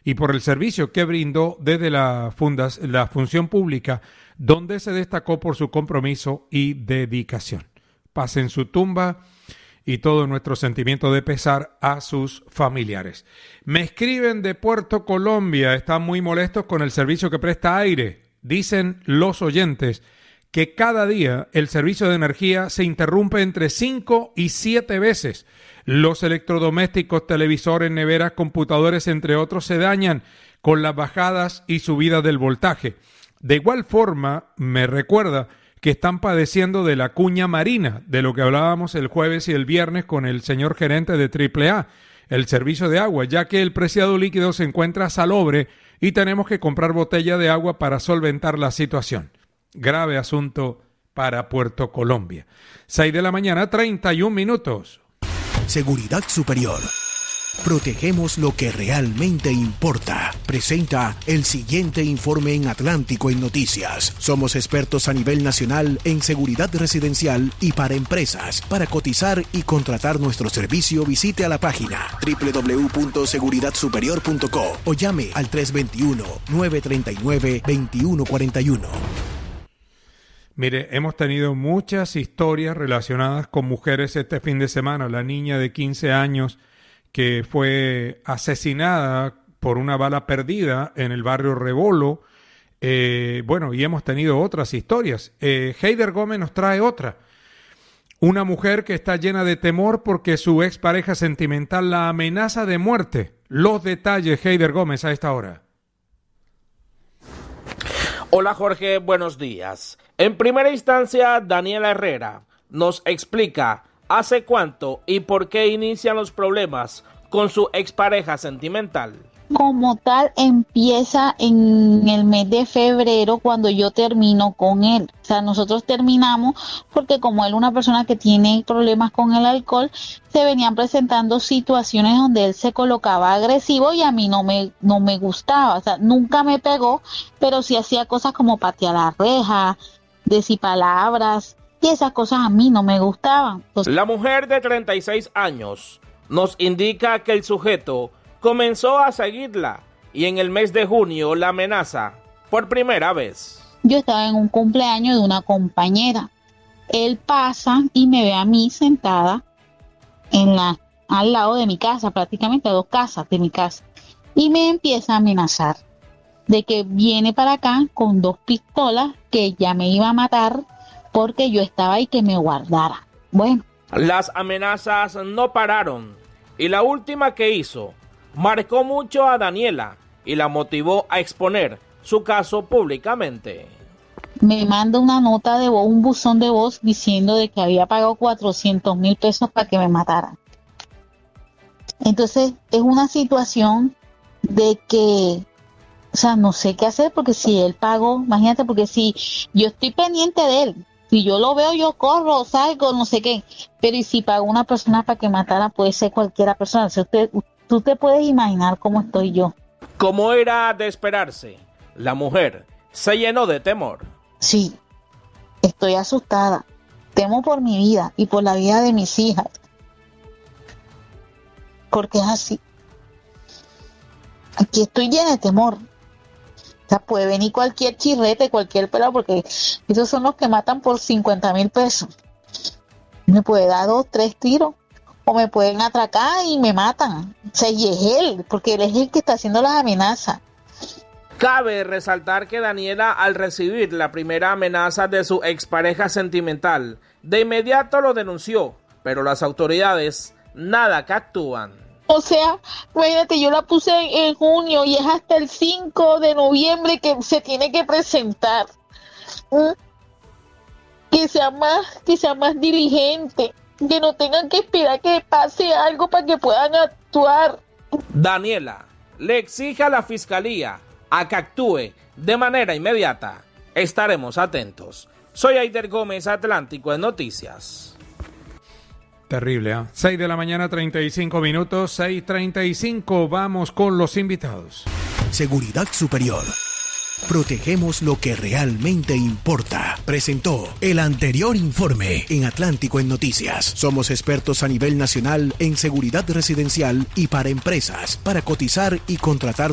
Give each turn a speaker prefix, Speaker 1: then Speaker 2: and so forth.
Speaker 1: y por el servicio que brindó desde la función pública, donde se destacó por su compromiso y dedicación. Paz en su tumba y todo nuestro sentimiento de pesar a sus familiares. Me escriben de Puerto Colombia, están muy molestos con el servicio que presta Aire. Dicen los oyentes que cada día el servicio de energía se interrumpe entre 5 y 7 veces. Los electrodomésticos, televisores, neveras, computadores, entre otros, se dañan con las bajadas y subidas del voltaje. De igual forma, me recuerda que están padeciendo de la cuña marina, de lo que hablábamos el jueves y el viernes con el señor gerente de AAA, el servicio de agua, ya que el preciado líquido se encuentra salobre y tenemos que comprar botella de agua para solventar la situación. Grave asunto para Puerto Colombia. 6 de la mañana, 31 minutos.
Speaker 2: Seguridad Superior. Protegemos lo que realmente importa. Presenta el siguiente informe en Atlántico en Noticias. Somos expertos a nivel nacional en seguridad residencial y para empresas. Para cotizar y contratar nuestro servicio, visite a la página www.seguridadsuperior.co o llame al 321-939-2141.
Speaker 1: Mire, hemos tenido muchas historias relacionadas con mujeres este fin de semana. La niña de 15 años que fue asesinada por una bala perdida en el barrio Rebolo. Y hemos tenido otras historias. Heider Gómez nos trae otra. Una mujer que está llena de temor porque su expareja sentimental la amenaza de muerte. Los detalles, Heider Gómez, a esta hora.
Speaker 3: Hola Jorge, buenos días. En primera instancia, Daniela Herrera nos explica hace cuánto y por qué inician los problemas con su expareja sentimental.
Speaker 4: Como tal, empieza en el mes de febrero cuando yo termino con él. O sea, nosotros terminamos porque como él es una persona que tiene problemas con el alcohol, se venían presentando situaciones donde él se colocaba agresivo y a mí no me gustaba. O sea, nunca me pegó, pero sí hacía cosas como patear la reja, decir palabras, y esas cosas a mí no me gustaban.
Speaker 3: La mujer de 36 años nos indica que el sujeto comenzó a seguirla y en el mes de junio la amenaza por primera vez.
Speaker 4: Yo estaba en un cumpleaños de una compañera. Él pasa y me ve a mí sentada al lado de mi casa, prácticamente a 2 casas de mi casa, y me empieza a amenazar de que viene para acá con 2 pistolas, que ya me iba a matar porque yo estaba ahí, que me guardara. Bueno,
Speaker 3: las amenazas no pararon y la última que hizo marcó mucho a Daniela y la motivó a exponer su caso públicamente.
Speaker 4: Me manda una nota de voz, un buzón de voz, diciendo de que había pagado 400,000 pesos para que me mataran. Entonces es una situación de que, o sea, no sé qué hacer, porque si él pagó, imagínate, porque si yo estoy pendiente de él, si yo lo veo, yo corro, salgo, no sé qué, pero y si pagó una persona para que matara, puede ser cualquiera persona. O sea, tú te puedes imaginar cómo estoy yo.
Speaker 3: Como era de esperarse, la mujer se llenó de temor.
Speaker 4: Sí, estoy asustada, temo por mi vida y por la vida de mis hijas, porque es así. Aquí estoy llena de temor. O sea, puede venir cualquier chirrete, cualquier pelado, porque esos son los que matan por 50,000 pesos. Me puede dar 2, 3 tiros, o me pueden atracar y me matan. O sea, y es él, porque él es el que está haciendo las amenazas.
Speaker 3: Cabe resaltar que Daniela, al recibir la primera amenaza de su expareja sentimental, de inmediato lo denunció, pero las autoridades nada que actúan.
Speaker 4: O sea, imagínate, yo la puse en junio y es hasta el 5 de noviembre que se tiene que presentar. Que sea más diligente, que no tengan que esperar que pase algo para que puedan actuar.
Speaker 3: Daniela le exige a la fiscalía a que actúe de manera inmediata. Estaremos atentos. Soy Heider Gómez, Atlántico en Noticias.
Speaker 1: Terrible, ¿eh? 6 de la mañana, 35 minutos, 6:35. Vamos con los invitados.
Speaker 2: Seguridad Superior. Protegemos lo que realmente importa. Presentó el anterior informe en Atlántico en Noticias. Somos expertos a nivel nacional en seguridad residencial y para empresas. Para cotizar y contratar